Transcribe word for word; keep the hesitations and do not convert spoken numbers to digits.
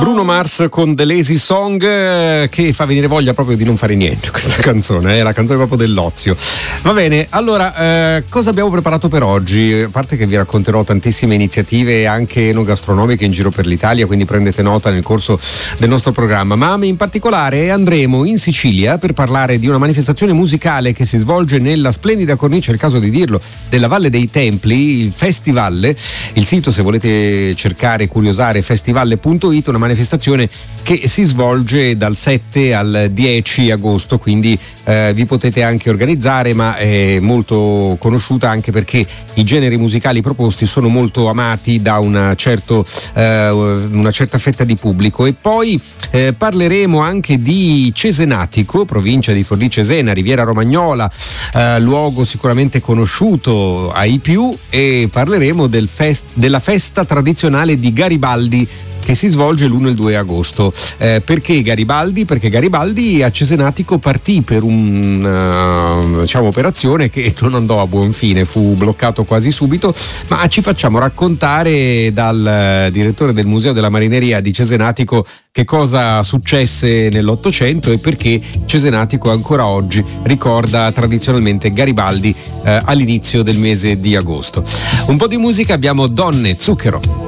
Bruno Mars con The Lazy Song, eh, che fa venire voglia proprio di non fare niente questa canzone, è eh, la canzone proprio dell'ozio. Va bene, allora eh, cosa abbiamo preparato per oggi? A parte che vi racconterò tantissime iniziative anche enogastronomiche in giro per l'Italia, quindi prendete nota nel corso del nostro programma, ma in particolare andremo in Sicilia per parlare di una manifestazione musicale che si svolge nella splendida cornice, è il caso di dirlo, della Valle dei Templi, il Festivalle. Il sito, se volete cercare, curiosare, festivalle punto it, una manifestazione che si svolge dal sette al dieci agosto, quindi eh, vi potete anche organizzare, ma è molto conosciuta anche perché i generi musicali proposti sono molto amati da una, certo, eh, una certa fetta di pubblico. E poi eh, parleremo anche di Cesenatico, provincia di Forlì Cesena, Riviera Romagnola, eh, luogo sicuramente conosciuto ai più, e parleremo del fest, della festa tradizionale di Garibaldi che si svolge l'primo e il due agosto. Eh, perché Garibaldi? Perché Garibaldi a Cesenatico partì per una diciamo, operazione che non andò a buon fine, fu bloccato quasi subito, ma ci facciamo raccontare dal direttore del Museo della Marineria di Cesenatico che cosa successe nell'Ottocento e perché Cesenatico ancora oggi ricorda tradizionalmente Garibaldi eh, all'inizio del mese di agosto. Un po' di musica, abbiamo Donne Zucchero.